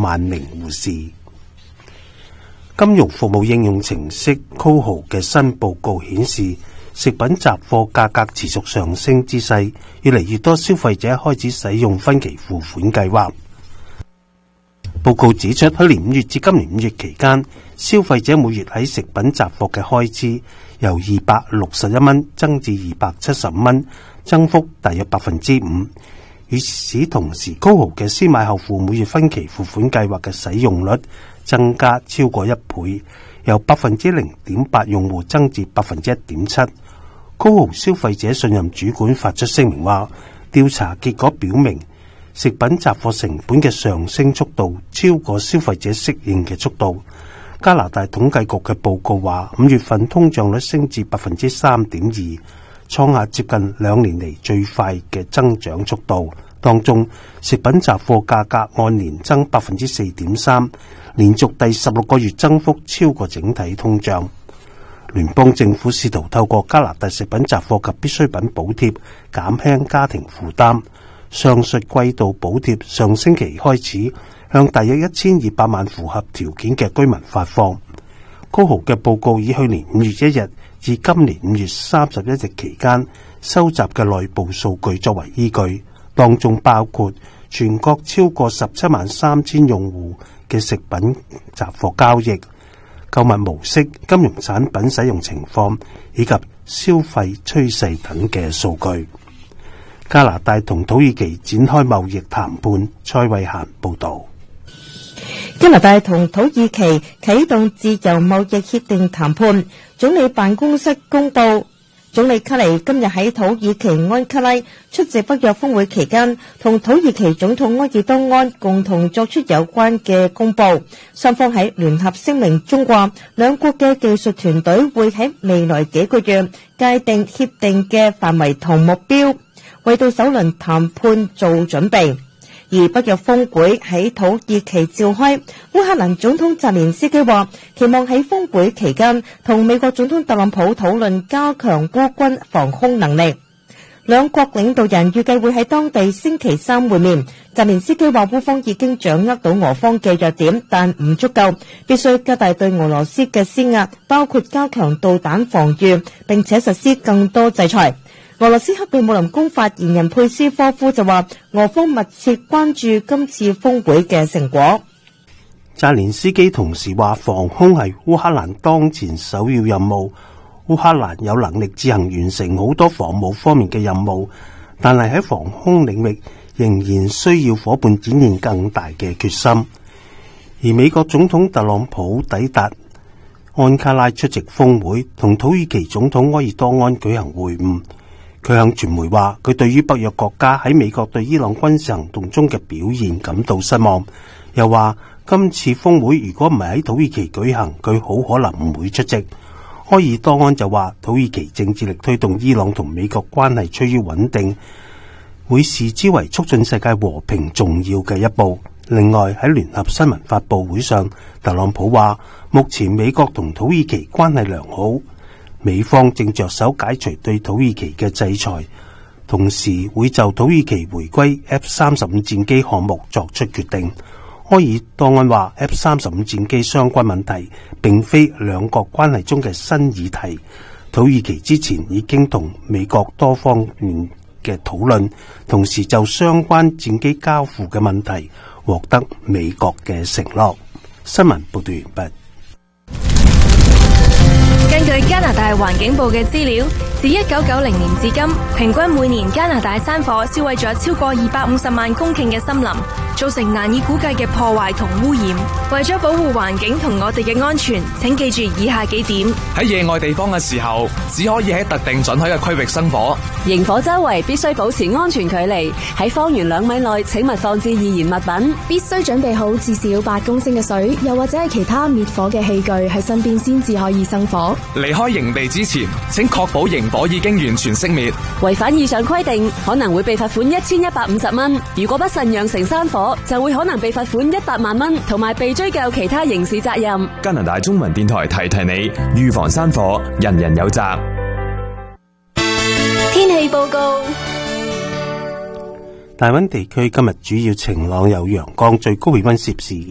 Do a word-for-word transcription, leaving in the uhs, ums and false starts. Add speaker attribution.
Speaker 1: 萬名護士。金融服務應用程式 Coho 嘅新報告顯示，食品雜貨價格持續上升之勢，越嚟越多消費者開始使用分期付款計劃。報告指出，去年五月至今年五月期間，消費者每月喺食品雜貨嘅開支由二百六十一蚊增至二百七十蚊，增幅大約百分之五。與此同時，高豪嘅先買後付每月分期付款計劃嘅使用率增加超過一倍，由百分之零點八用戶增至百分之一點七。高豪消費者信任主管發出聲明話，調查結果表明，食品雜貨成本嘅上升速度超過消費者適應嘅速度。加拿大統計局嘅報告話，五月份通脹率升至百分之三點二，創下接近兩年嚟最快嘅增長速度。當中，食品雜貨價格按年增百分之四點三，連續第十六個月增幅超過整體通脹。聯邦政府試圖透過加拿大食品雜貨及必需品補貼減輕家庭負擔。上述季度補貼上星期開始向大約一千二百萬符合條件嘅居民發放。高豪嘅報告以去年五月一日至今年五月三十一日期間收集嘅內部數據作為依據，當中包括全國超過十七萬三千用戶嘅食品雜貨交易、購物模式、金融產品使用情況以及消費趨勢等嘅數據。加拿大同土耳其展開貿易談判。蔡慧嫻報道。
Speaker 2: 加拿大同土耳其啟動自由貿易協定談判。總理辦公室公布，總理卡尼今日喺土耳其安卡拉出席北約峰會期間，同土耳其總統埃爾多安共同作出有關嘅公布。雙方喺聯合聲明中話，兩國嘅技術團隊會喺未來幾個月界定協定嘅範圍同目標，為到首輪談判做準備。而北約峰會喺土耳其召開，烏克蘭總統澤連斯基話，期望喺峰會期間同美國總統特朗普討論加強烏軍防空能力。兩國領導人預計會喺當地星期三會面。澤連斯基話，烏方已經掌握到俄方嘅弱點，但唔足夠，必須加大對俄羅斯嘅施壓，包括加強導彈防禦，並且實施更多制裁。俄羅斯克里姆林宮發言人佩斯科夫就話，俄方密切關注今次峰會嘅成果。
Speaker 1: 澤連斯基同時話，防空係烏克蘭當前首要任務。烏克蘭有能力自行完成好多防務方面嘅任務，但係喺防空領域仍然需要夥伴展現更大嘅決心。而美國總統特朗普抵達安卡拉出席峰會，同土耳其總統埃爾多安舉行會晤。佢向傳媒話，佢對於北約國家喺美國對伊朗軍事行動中嘅表現感到失望，又話今次峰會如果唔係喺土耳其舉行，佢好可能唔會出席。埃爾多安就話，土耳其正致力推動伊朗同美國關係趨於穩定，會視之為促進世界和平重要嘅一步。另外喺聯合新聞發佈會上，特朗普話，目前美國同土耳其關係良好，美方正着手解除對土耳其嘅制裁，同時會就土耳其回歸 F 三十五 戰機項目作出決定。埃爾多安話 F 三十五 戰機相關問題並非兩國關係中嘅新議題，土耳其之前已經同美國多方面嘅討論，同時就相關戰機交付嘅問題獲得美國嘅承諾。新聞報道完畢。
Speaker 3: 根據加拿大環境部嘅資料，自一九九零年至今，平均每年加拿大山火燒毀咗超過二百五十萬公頃嘅森林，造成難以估計嘅破壞同污染。為咗保護環境同我哋嘅安全，請記住以下幾點：
Speaker 4: 喺野外地方嘅時候，只可以喺特定准許嘅區域生火；
Speaker 5: 營火周圍必須保持安全距離；喺方圓兩米內，請勿放置易燃物品；
Speaker 6: 必須準備好至少八公升嘅水，又或者係其他滅火嘅器具喺身邊先至可以生火。
Speaker 4: 離開營地之前，請確保營火已經完全熄滅。
Speaker 5: 違反以上規定，可能會被罰款一千一百五十蚊。如果不慎釀成山火，就會可能被罰款一百萬蚊，同埋被追究其他刑事責任。
Speaker 7: 加拿大中文電台提提你，預防山火，人人有責。
Speaker 5: 天氣報告：
Speaker 1: 大溫地區今日主要晴朗有陽光，最高氣溫攝氏